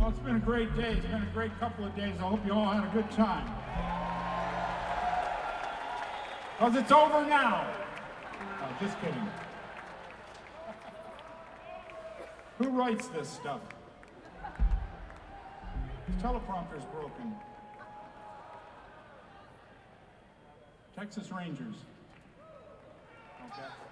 Well, it's been a great day. It's been a great couple of days. I hope you all had a good time. Because it's over now. Oh, just kidding. Who writes this stuff? This teleprompter's broken. Texas Rangers. Okay.